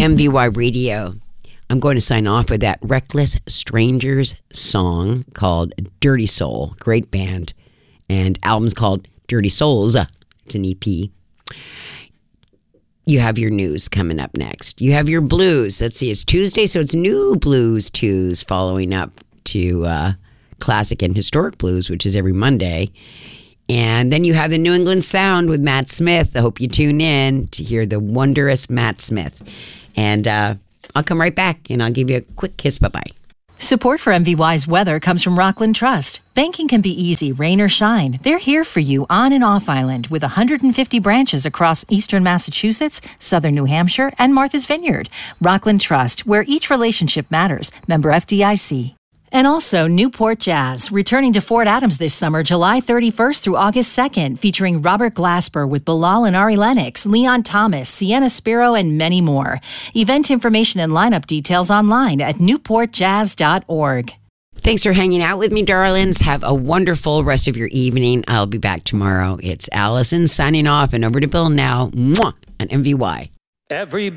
MVY Radio. I'm going to sign off with that Reckless Strangers song called Dirty Soul. Great band. And album's called Dirty Souls. It's an EP. You have your news coming up next. You have your blues. Let's see, it's Tuesday, so it's new blues twos following up to classic and historic blues, which is every Monday. And then you have the New England Sound with Matt Smith. I hope you tune in to hear the wondrous Matt Smith. And I'll come right back and I'll give you a quick kiss. Bye-bye. Support for MVY's weather comes from Rockland Trust. Banking can be easy, rain or shine. They're here for you on and off island with 150 branches across eastern Massachusetts, southern New Hampshire, and Martha's Vineyard. Rockland Trust, where each relationship matters. Member FDIC. And also Newport Jazz, returning to Fort Adams this summer, July 31st through August 2nd, featuring Robert Glasper with Bilal and Ari Lennox, Leon Thomas, Sienna Spiro, and many more. Event information and lineup details online at newportjazz.org. Thanks for hanging out with me, darlings. Have a wonderful rest of your evening. I'll be back tomorrow. It's Allison signing off, and over to Bill now. Mwah! On MVY.